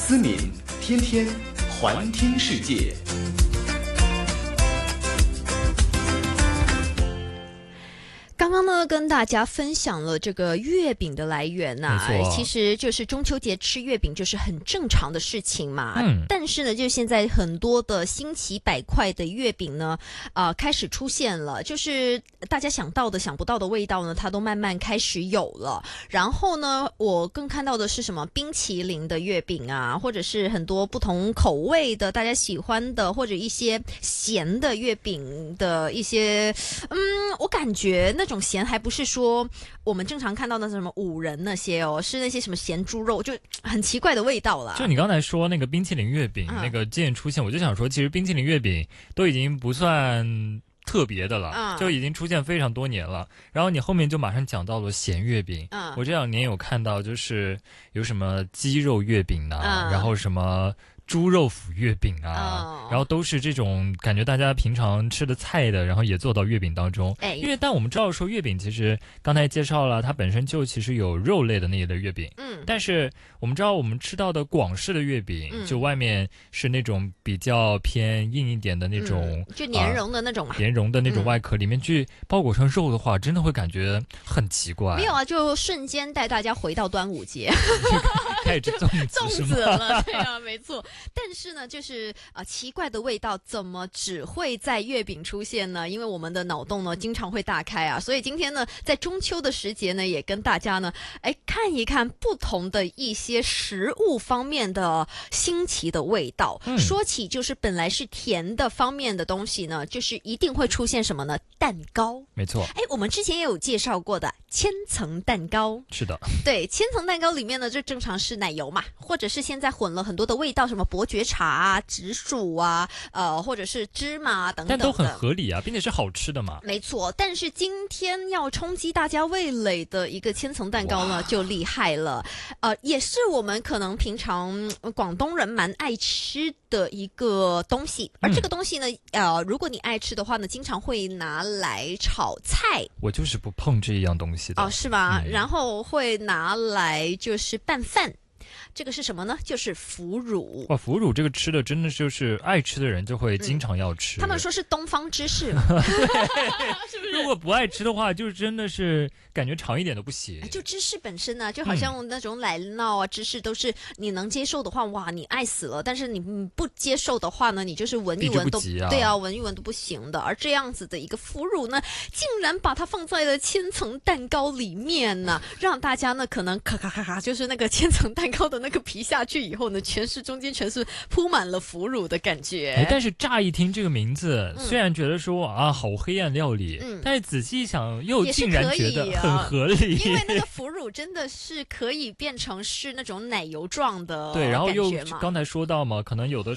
思敏天天环听世界。 刚刚呢，跟大家分享了这个月饼的来源其实就是中秋节吃月饼就是很正常的事情嘛。但是呢，就现在很多的新奇百块的月饼呢，开始出现了，就是大家想到的、想不到的味道呢，它都慢慢开始有了。然后呢，我更看到的是什么冰淇淋的月饼啊，或者是很多不同口味的大家喜欢的，或者一些咸的月饼的一些，我感觉那种咸还不是说我们正常看到的什么五仁那些哦，是那些什么咸猪肉，就很奇怪的味道啦。 就你刚才说那个冰淇淋月饼，那个渐出现，我就想说，其实冰淇淋月饼都已经不算特别的了，就已经出现非常多年了。然后你后面就马上讲到了咸月饼，我这两年有看到就是有什么鸡肉月饼然后什么猪肉脯月饼然后都是这种感觉大家平常吃的菜的，然后也做到月饼当中。因为但我们知道说月饼其实刚才介绍了，它本身就其实有肉类的那一类月饼。但是我们知道我们吃到的广式的月饼，就外面是那种比较偏硬一点的那种， 就黏绒的那种嘛， 黏绒的那种外壳，里面去包裹上肉的话，真的会感觉很奇怪。 没有啊，就瞬间带大家回到端午节， 开始吃粽子了，对啊，没错。但是呢，就是奇怪的味道怎么只会在月饼出现呢？因为我们的脑洞呢经常会大开啊，所以今天呢，在中秋的时节呢，也跟大家呢，看一看不同的一些食物方面的新奇的味道。说起就是本来是甜的方面的东西呢，就是一定会出现什么呢？蛋糕。 没错。 我们之前也有介绍过的千层蛋糕。 是的。 对，千层蛋糕里面呢，就正常是奶油嘛，或者是现在混了很多的味道，什么伯爵茶啊、紫薯啊，或者是芝麻等等的， 但都很合理啊，并且是好吃的嘛。 没错，但是今天要冲击大家味蕾的一个千层蛋糕呢，就厉害了。也是我们可能平常广东人蛮爱吃的一个东西，而这个东西呢，如果你爱吃的话呢，经常会拿来炒菜。 我就是不碰这一样东西的。 哦，是吗？然后会拿来就是拌饭。这个是什么呢？就是腐乳。哇， 腐乳这个吃的真的就是爱吃的人就会经常要吃。 他们说是东方芝士是不是？ 如果不爱吃的话，就真的是感觉尝一点都不行。 就芝士本身呢，就好像那种奶酪啊，芝士都是你能接受的话，哇，你爱死了。但是你不接受的话呢，你就是闻一闻都对啊，闻一闻都不行的。而这样子的一个腐乳呢，竟然把它放在了千层蛋糕里面呢，让大家呢可能咔咔咔咔，就是那个千层蛋糕的那个皮下去以后呢，中间全是铺满了腐乳的感觉。 但是乍一听这个名字，虽然觉得说好黑暗料理，但是仔细一想又竟然觉得很合理。 因为那个腐乳真的是可以变成是那种奶油状的， 对，然后又刚才说到嘛，可能有的